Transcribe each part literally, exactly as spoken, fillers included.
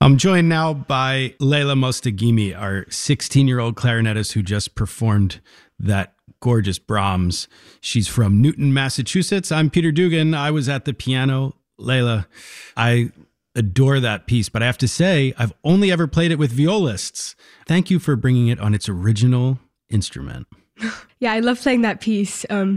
I'm joined now by Leila Mostaghimi, our sixteen-year-old clarinetist who just performed that gorgeous Brahms. She's from Newton, Massachusetts. I'm Peter Dugan. I was at the piano. Leila, I adore that piece, but I have to say, I've only ever played it with violists. Thank you for bringing it on its original instrument. Yeah, I love playing that piece. Um,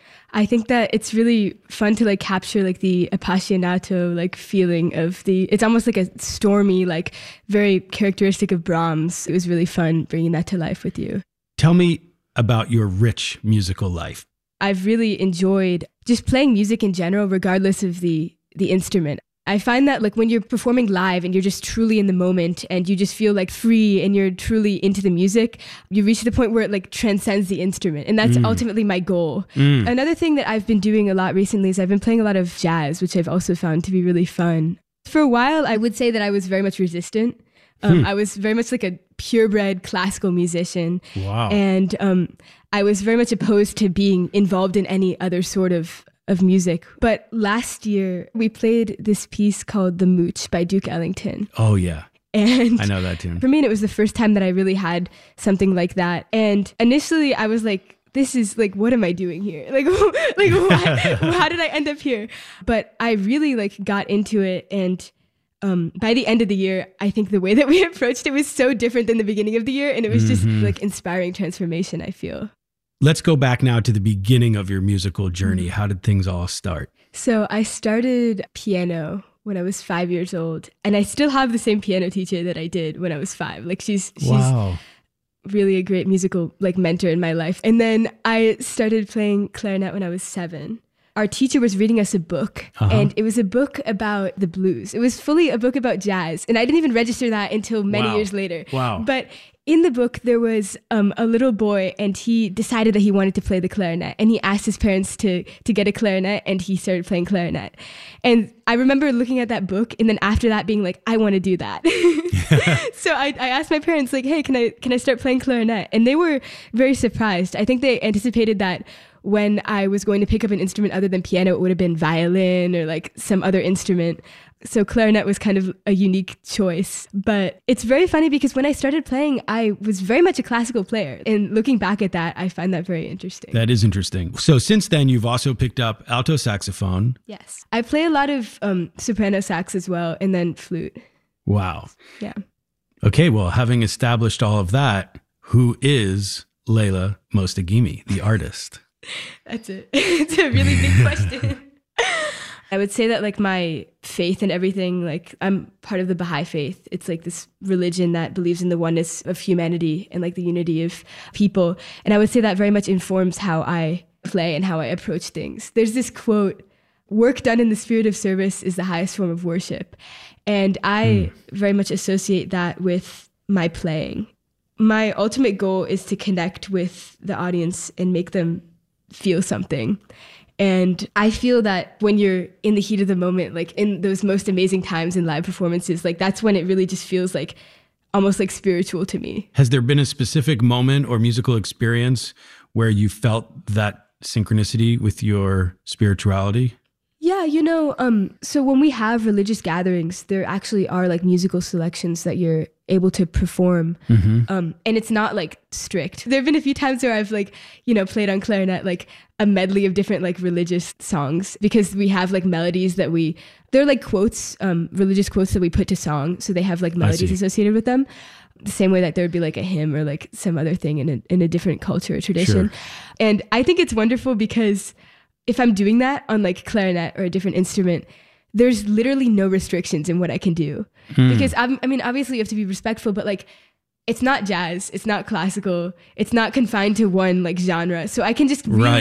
I think that it's really fun to like capture like the appassionato like feeling of the, it's almost like a stormy, like very characteristic of Brahms. It was really fun bringing that to life with you. Tell me about your rich musical life. I've really enjoyed just playing music in general, regardless of the the instrument. I find that like when you're performing live and you're just truly in the moment and you just feel like free and you're truly into the music, you reach the point where it like transcends the instrument. And that's mm. ultimately my goal. Mm. Another thing that I've been doing a lot recently is I've been playing a lot of jazz, which I've also found to be really fun. For a while, I would say that I was very much resistant. Um, hmm. I was very much like a purebred classical musician. Wow. And um, I was very much opposed to being involved in any other sort of of music. But last year, we played this piece called The Mooch by Duke Ellington. Oh, yeah. And I know that tune. For me, it was the first time that I really had something like that. And initially, I was like, this is like, what am I doing here? Like, like what? How did I end up here? But I really like got into it. And um, by the end of the year, I think the way that we approached it was so different than the beginning of the year. And it was just mm-hmm. like inspiring transformation, I feel. Let's go back now to the beginning of your musical journey. How did things all start? So I started piano when I was five years old, and I still have the same piano teacher that I did when I was five. Like she's she's wow. really a great musical like mentor in my life. And then I started playing clarinet when I was seven. Our teacher was reading us a book, uh-huh. and it was a book about the blues. It was fully a book about jazz, and I didn't even register that until many wow. years later. Wow. But in the book, there was um, a little boy, and he decided that he wanted to play the clarinet, and he asked his parents to to get a clarinet, and he started playing clarinet. And I remember looking at that book, and then after that being like, I want to do that. So I, I asked my parents, like, hey, can I can I start playing clarinet? And they were very surprised. I think they anticipated that when I was going to pick up an instrument other than piano, it would have been violin or like some other instrument. So clarinet was kind of a unique choice. But it's very funny because when I started playing, I was very much a classical player. And looking back at that, I find that very interesting. That is interesting. So since then, you've also picked up alto saxophone. Yes. I play a lot of um, soprano sax as well, and then flute. Wow. Yeah. Okay, well, having established all of that, who is Leila Mostaghimi, the artist? That's it. It's a really big question. I would say that like my faith and everything, like I'm part of the Baha'i faith. It's like this religion that believes in the oneness of humanity and like the unity of people. And I would say that very much informs how I play and how I approach things. There's this quote, work done in the spirit of service is the highest form of worship. And I mm. very much associate that with my playing. My ultimate goal is to connect with the audience and make them feel something. And I feel that when you're in the heat of the moment, like in those most amazing times in live performances, like that's when it really just feels like almost like spiritual to me. Has there been a specific moment or musical experience where you felt that synchronicity with your spirituality? Yeah, you know, um, so when we have religious gatherings, there actually are like musical selections that you're able to perform. Mm-hmm. Um, and it's not like strict. There have been a few times where I've like, you know, played on clarinet, like a medley of different like religious songs because we have like melodies that we, they're like quotes, um, religious quotes that we put to song. So they have like melodies associated with them. The same way that there would be like a hymn or like some other thing in a, in a different culture or tradition. Sure. And I think it's wonderful because if I'm doing that on like clarinet or a different instrument, there's literally no restrictions in what I can do. Hmm. Because I'm, I mean, obviously you have to be respectful, but like, it's not jazz, it's not classical, it's not confined to one like genre. So I can just really right.